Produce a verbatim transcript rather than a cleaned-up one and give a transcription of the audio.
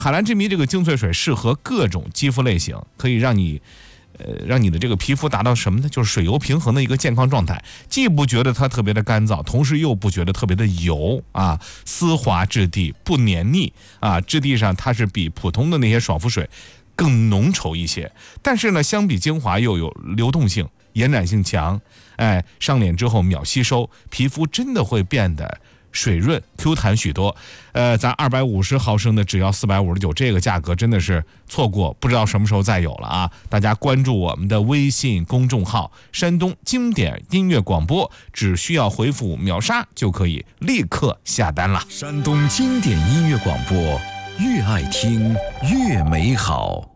海蓝之谜这个精粹水适合各种肌肤类型，可以让你呃，让你的这个皮肤达到什么呢？就是水油平衡的一个健康状态，既不觉得它特别的干燥，同时又不觉得特别的油啊，丝滑质地，不黏腻啊，质地上它是比普通的那些爽肤水更浓稠一些，但是呢，相比精华又有流动性，延展性强，哎，上脸之后秒吸收，皮肤真的会变得水润 Q 弹许多。呃，咱二百五十毫升的只要四百五十九，这个价格真的是错过，不知道什么时候再有了啊！大家关注我们的微信公众号山东经典音乐广播，只需要回复秒杀就可以立刻下单了。 山东经典音乐广播，越爱听越美好。